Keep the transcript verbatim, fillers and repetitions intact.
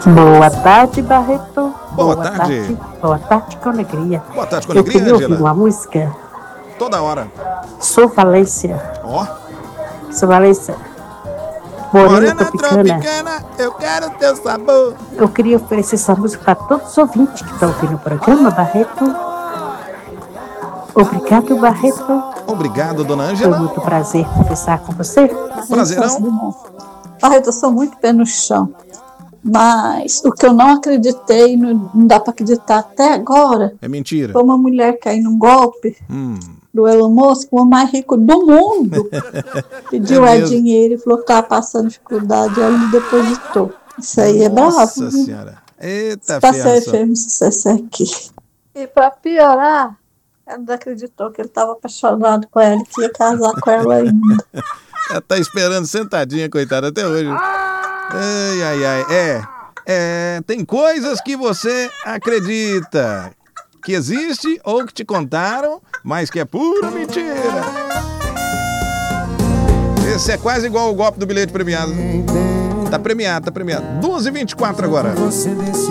Boa tarde, Barreto. Boa, Boa tarde. tarde. Boa tarde com alegria. Boa tarde com Eu alegria, queria Angela. ouvir uma música. Toda hora. Sou Valência. Ó. Oh. Sou Valência. Morena, Morena tropicana. tropicana, eu quero teu sabor. Eu queria oferecer essa música para todos os ouvintes que estão ouvindo o programa, Barreto. Obrigado, Barreto. Obrigado, dona Ângela. Foi muito prazer conversar com você. Prazerão. Barreto, eu sou muito pé no chão. Mas o que eu não acreditei, não, não dá para acreditar até agora. É mentira. Foi uma mulher cair num golpe hum. do Elon Musk, o mais rico do mundo. Pediu é dinheiro e falou que estava passando dificuldade. Ela me depositou. Isso aí é bravo. Nossa senhora. Eita, Para ser firme, sucesso aqui. E para piorar, ela não acreditou que ele estava apaixonado com ela e que ia casar com ela ainda. Ela tá esperando sentadinha, coitada, até hoje. Ai, ai, ai. É, é, tem coisas que você acredita que existe ou que te contaram, mas que é pura mentira. Esse é quase igual o golpe do bilhete premiado. Tá premiado, tá premiado. duas e vinte e quatro agora.